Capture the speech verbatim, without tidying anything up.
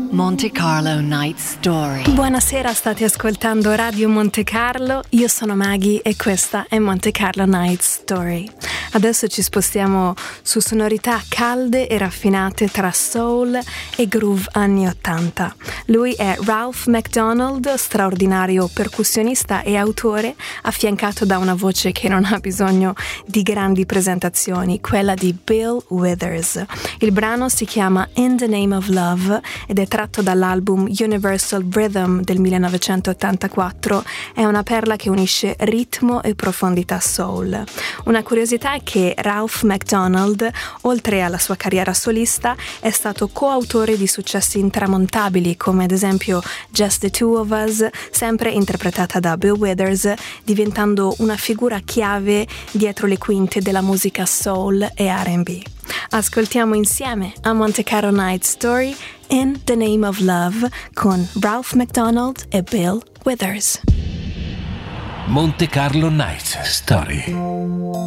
Monte Carlo Night Story. Buonasera, state ascoltando Radio Monte Carlo, io sono Maggie e questa è Monte Carlo Night Story. Adesso ci spostiamo su sonorità calde e raffinate tra soul e groove anni ottanta. Lui è Ralph McDonald, straordinario percussionista e autore, affiancato da una voce che non ha bisogno di grandi presentazioni, quella di Bill Withers. Il brano si chiama In the Name of Love ed è tratto dall'album Universal Rhythm del millenovecentottantaquattro. È una perla che unisce ritmo e profondità soul. Una curiosità è che Ralph McDonald, oltre alla sua carriera solista, è stato coautore di successi intramontabili come ad esempio Just the Two of Us, sempre interpretata da Bill Withers, diventando una figura chiave dietro le quinte della musica soul e R and B. Ascoltiamo insieme a Monte Carlo Night Story In the Name of Love con Ralph McDonald e Bill Withers. Monte Carlo Night Story.